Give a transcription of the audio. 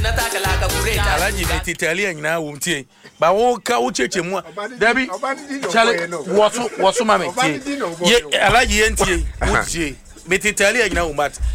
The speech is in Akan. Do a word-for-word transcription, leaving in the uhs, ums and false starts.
Alaji mititalia nyina wo mtie ba wo ka wo cheche mu dabi chale woso woso mame tie ye alaji yentie wo tie mititalia nyina wo mat